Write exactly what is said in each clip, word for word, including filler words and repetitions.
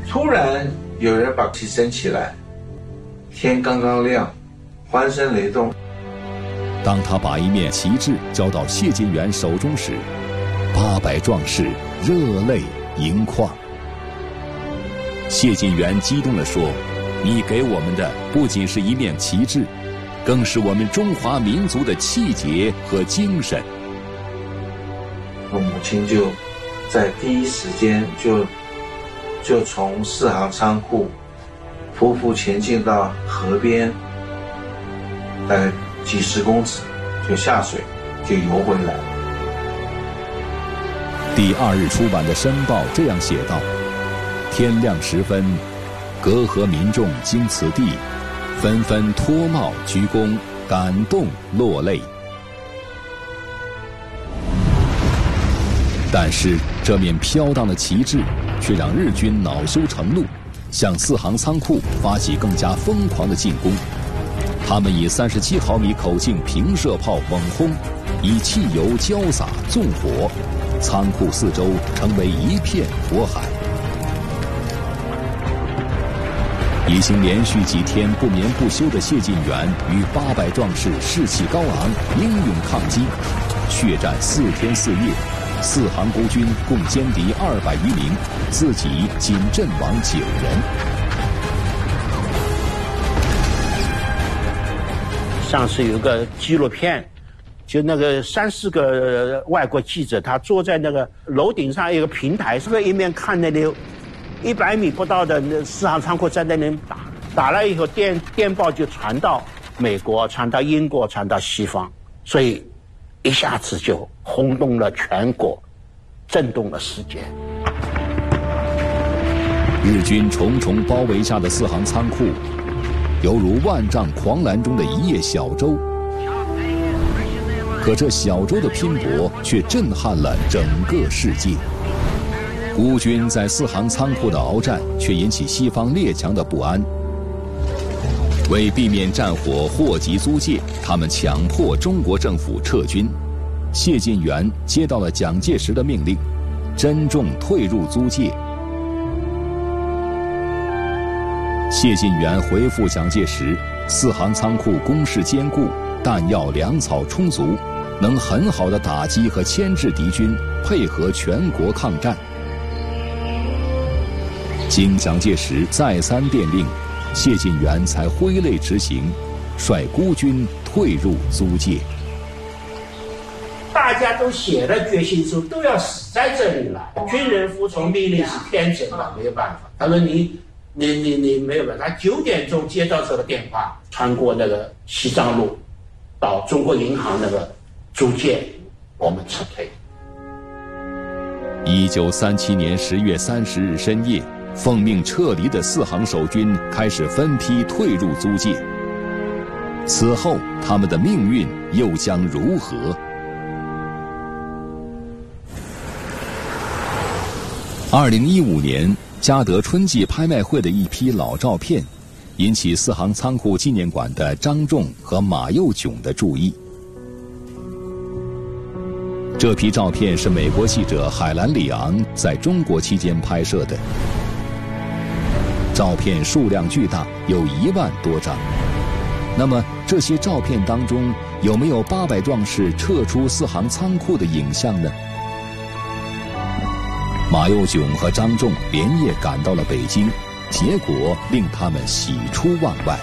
突然有人把旗升起来，天刚刚亮，欢声雷动。 当他把一面旗帜交到谢晋元手中时，八百壮士热泪盈眶。谢晋元激动地说：“你给我们的不仅是一面旗帜，更是我们中华民族的气节和精神。” 我母亲就在第一时间就就从四行仓库匍匐前进到河边，大概几十公尺就下水，就游回来。 第二日出版的《申报》这样写道：“天亮时分，隔河民众经此地，纷纷脱帽鞠躬，感动落泪。”但是这面飘荡的旗帜却让日军恼羞成怒，向四行仓库发起更加疯狂的进攻。他们以三十七毫米口径平射炮猛轰，以汽油浇洒纵火，仓库四周成为一片火海。已经连续几天不眠不休的谢晋元与八百壮士士气高昂，英勇抗击，血战四天四夜。四行孤军共歼敌二百余名，自己仅阵亡九人。 上次有个纪录片，就那个三四个外国记者，他坐在那个楼顶上一个平台，这个一面看那里一百米不到的那四行仓库在那里打，打了以后电电报就传到美国，传到英国，传到西方，所以一下子就轰动了全国，震动了世界。 日军重重包围下的四行仓库，犹如万丈狂澜中的一叶小舟。可这小舟的拼搏却震撼了整个世界。孤军在四行仓库的鏖战，却引起西方列强的不安。为避免战火祸及租界，他们强迫中国政府撤军。谢晋元接到了蒋介石的命令，珍重退入租界。谢晋元回复蒋介石，四行仓库工事坚固，弹药粮草充足，能很好的打击和牵制敌军，配合全国抗战。经蒋介石再三电令，谢晋元才挥泪执行，率孤军退入租界。 大家都写了决心书，都要死在这里了。军人服从命令是天真的，没有办法。他说你你你你没有办法。他九点钟接到这个电话，穿过那个西藏路，到中国银行那个租界，我们撤退。 一九三七年十月三十日深夜，奉命撤离的四行守军开始分批退入租界。此后，他们的命运又将如何？二零一五年，嘉德春季拍卖会的一批老照片，引起四行仓库纪念馆的张仲和马幼炯的注意。这批照片是美国记者海兰·里昂在中国期间拍摄的，照片数量巨大，有一万多张。那么，这些照片当中有没有八百壮士撤出四行仓库的影像呢？马幼炯和张仲连夜赶到了北京，结果令他们喜出望外。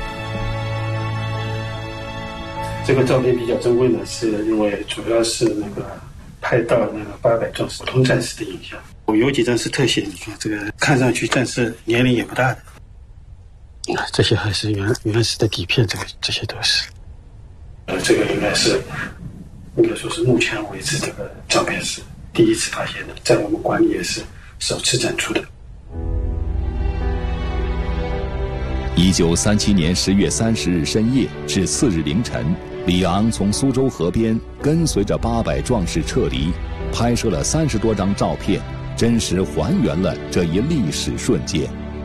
这个照片比较珍贵呢，是因为主要是那个拍到那个八百壮士普通战士的影像。有几张是特写，你看这个看上去战士年龄也不大的，这些还是原原始的底片，这个这些都是。呃，这个应该是应该说是目前为止这个照片是第一次发现的，在我们馆里也是首次展出的。 一九三七年十月三十日深夜至次日凌晨，里昂从苏州河边跟随着八百壮士撤离，拍摄了三十多张照片，真实还原了这一历史瞬间。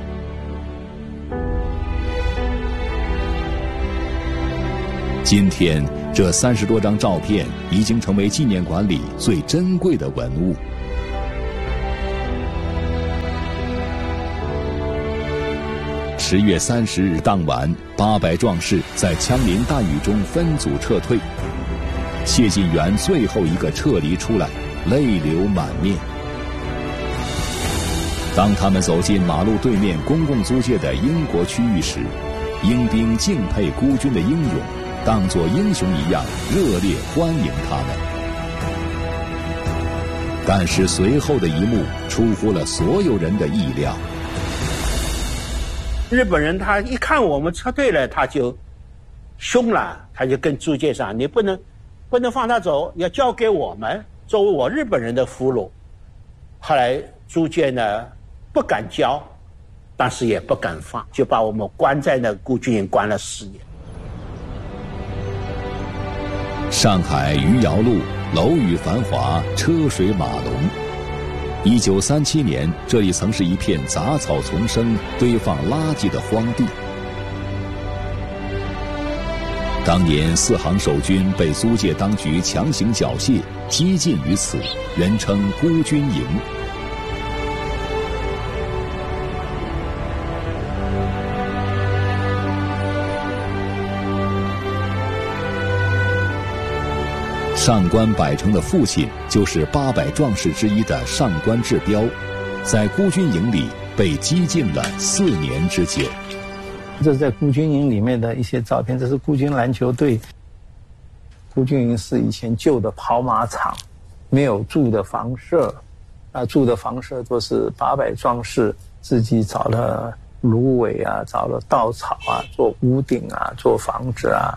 今天，这三十多张照片已经成为纪念馆里最珍贵的文物。 十月三十日当晚，八百壮士在枪林弹雨中分组撤退。谢晋元最后一个撤离出来，泪流满面。当他们走进马路对面公共租界的英国区域时，英兵敬佩孤军的英勇，当作英雄一样热烈欢迎他们。但是随后的一幕出乎了所有人的意料。 日本人他一看我们撤退了，他就凶了，他就跟租界上，你不能不能放他走，要交给我们作为我日本人的俘虏。后来租界呢不敢交，但是也不敢放，就把我们关在那孤军营关了四年。 上海余姚路楼宇繁华，车水马龙。一九三七年，这里曾是一片杂草丛生、堆放垃圾的荒地。当年四行守军被租界当局强行缴械，激进于此，人称孤军营。上官百成的父亲就是八百壮士之一的上官志彪，在孤军营里被激禁了四年之久。 这是在孤军营里面的一些照片，这是孤军篮球队。孤军营是以前旧的跑马场，没有住的房舍，啊，住的房舍都是八百壮士自己找了芦苇啊，找了稻草啊，做屋顶啊，做房子啊。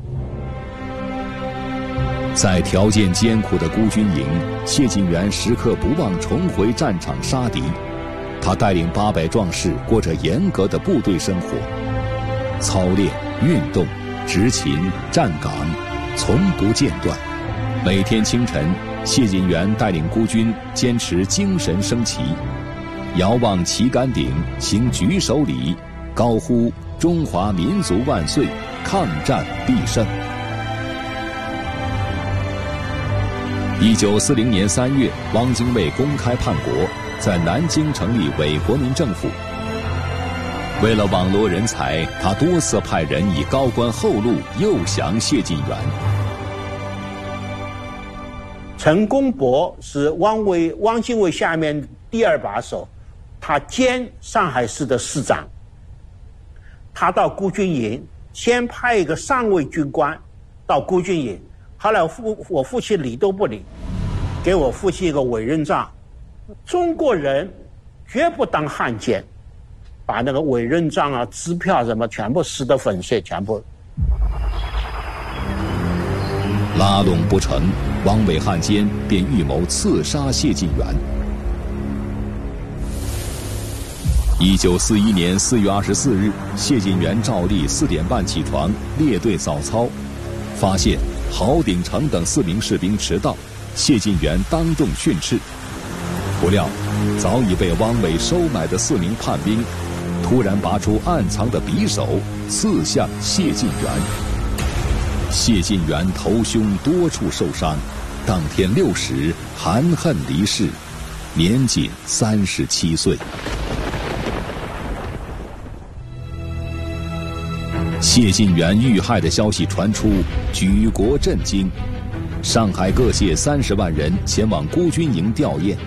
在条件艰苦的孤军营，谢晋元时刻不忘重回战场杀敌。他带领八百壮士过着严格的部队生活，操练、运动、执勤、站岗，从不间断。每天清晨，谢晋元带领孤军坚持精神升旗，遥望旗杆顶，行举手礼，高呼“中华民族万岁，抗战必胜”。一九四零年三月，汪精卫公开叛国，在南京成立伪国民政府。为了网罗人才，他多次派人以高官厚禄诱降谢晋元。 陈公博是汪伪汪精卫下面第二把手，他兼上海市的市长。他到孤军营，先派一个上尉军官到孤军营。后来我父我父亲理都不理，给我父亲一个委任状，中国人绝不当汉奸，把那个委任状啊、支票什么全部撕得粉碎，全部拉拢不成，汪伪汉奸便预谋刺杀谢晋元。一九四一年四月二十四日，谢晋元照例四点半起床，列队早操，发现郝鼎成等四名士兵迟到，谢晋元当众训斥。不料，早已被汪伪收买的四名叛兵，突然拔出暗藏的匕首，刺向谢晋元。谢晋元头胸多处受伤，当天六时含恨离世，年仅三十七岁。谢晋元遇害的消息传出，举国震惊。上海各界三十万人前往孤军营吊唁。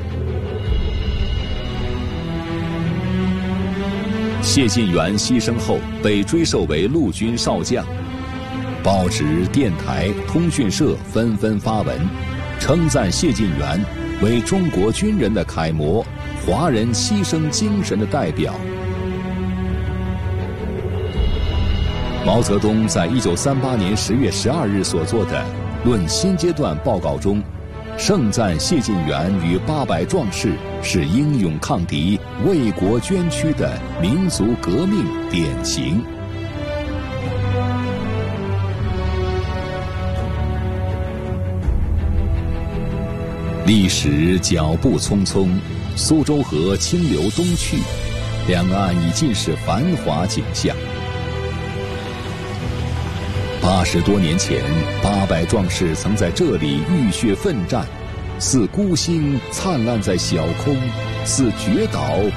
谢晋元牺牲后被追授为陆军少将，报纸、电台、通讯社纷纷发文，称赞谢晋元为中国军人的楷模，华人牺牲精神的代表。毛泽东在一九三八年十月十二日所作的《论新阶段报告》中，盛赞谢晋元与八百壮士是英勇抗敌、为国捐躯的民族革命典型。历史脚步匆匆，苏州河清流东去，两岸已尽是繁华景象。八十多年前，八百壮士曾在这里浴血奋战，似孤星灿烂在小空，似绝岛